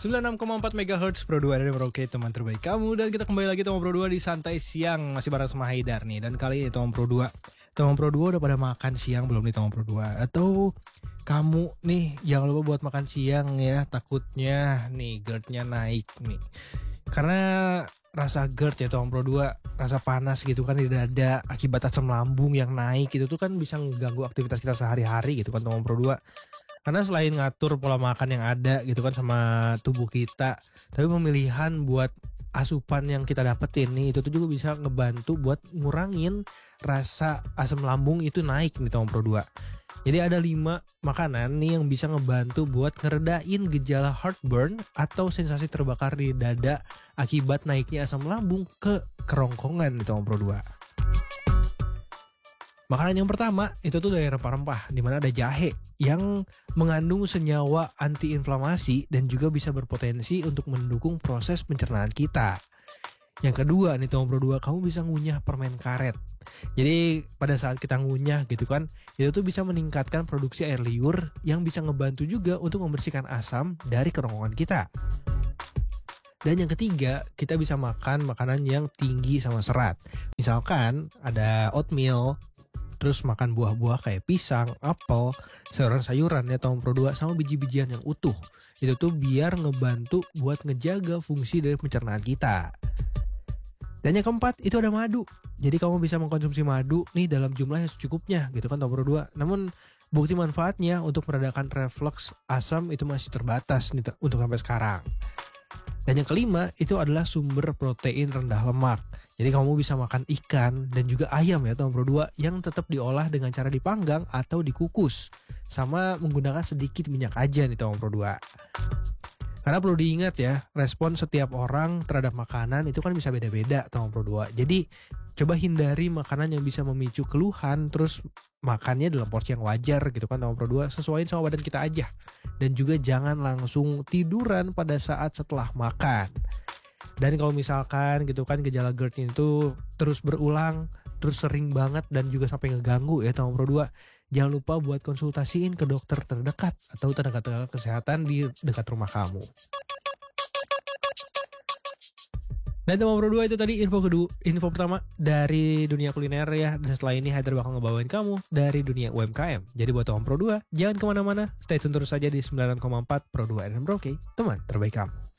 96,4 MHz Pro 2 dari Merauke, teman terbaik kamu. Dan kita kembali lagi teman Pro 2 di Santai Siang. Masih bareng sama Haidar nih. Dan kali ini teman Pro 2 udah pada makan siang belum nih teman Pro 2? Atau kamu nih jangan lupa buat makan siang ya. Takutnya nih GERD-nya naik nih. Karena rasa GERD ya teman Pro 2, rasa panas gitu kan di dada akibat asam lambung yang naik gitu tuh kan bisa mengganggu aktivitas kita sehari-hari gitu kan teman Pro 2. Karena selain ngatur pola makan yang ada gitu kan sama tubuh kita, tapi pemilihan buat asupan yang kita dapetin nih itu tuh juga bisa ngebantu buat ngurangin rasa asam lambung itu naik nih teman Pro 2. Jadi ada 5 makanan nih yang bisa ngebantu buat ngeredain gejala heartburn atau sensasi terbakar di dada akibat naiknya asam lambung ke kerongkongan nih teman Pro 2. Makanan yang pertama itu tuh dari rempah-rempah, di mana ada jahe yang mengandung senyawa antiinflamasi dan juga bisa berpotensi untuk mendukung proses pencernaan kita. Yang kedua nih teman Pro 2, kamu bisa ngunyah permen karet. Jadi pada saat kita ngunyah gitu kan, itu tuh bisa meningkatkan produksi air liur yang bisa ngebantu juga untuk membersihkan asam dari kerongkongan kita. Dan yang ketiga, kita bisa makan makanan yang tinggi sama serat. Misalkan ada oatmeal, terus makan buah-buah kayak pisang, apel, sayuran-sayuran ya teman Pro 2 sama biji-bijian yang utuh. Itu tuh biar ngebantu buat ngejaga fungsi dari pencernaan kita. Dan yang keempat itu ada madu. Jadi kamu bisa mengkonsumsi madu nih dalam jumlah yang secukupnya gitu kan teman Pro 2. Namun bukti manfaatnya untuk meredakan refleks asam itu masih terbatas nih untuk sampai sekarang. Dan yang kelima itu adalah sumber protein rendah lemak. Jadi kamu bisa makan ikan dan juga ayam ya teman Pro 2 yang tetap diolah dengan cara dipanggang atau dikukus. Sama menggunakan sedikit minyak aja nih teman Pro 2. Karena perlu diingat ya, respon setiap orang terhadap makanan itu kan bisa beda-beda teman Pro 2. Jadi coba hindari makanan yang bisa memicu keluhan, terus makannya dalam porsi yang wajar gitu kan teman Pro 2, sesuaiin sama badan kita aja. Dan juga jangan langsung tiduran pada saat setelah makan. Dan kalau misalkan gitu kan gejala GERD itu terus berulang, terus sering banget dan juga sampai ngeganggu ya teman Pro 2, jangan lupa buat konsultasiin ke dokter terdekat atau tenaga kesehatan di dekat rumah kamu. Dan teman Pro 2 itu tadi info pertama dari dunia kuliner ya. Dan setelah ini Haidar bakal ngebawain kamu dari dunia UMKM. Jadi buat teman Pro 2, jangan kemana-mana, stay tune terus saja di 96,4 Pro 2 FM Merauke, teman terbaik kamu.